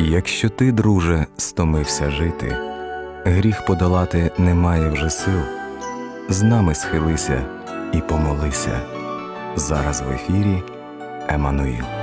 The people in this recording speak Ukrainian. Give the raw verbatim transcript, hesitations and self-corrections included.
Якщо ти, друже, стомився жити, гріх подолати немає вже сил, з нами схилися і помолися. Зараз в ефірі Еммануїл.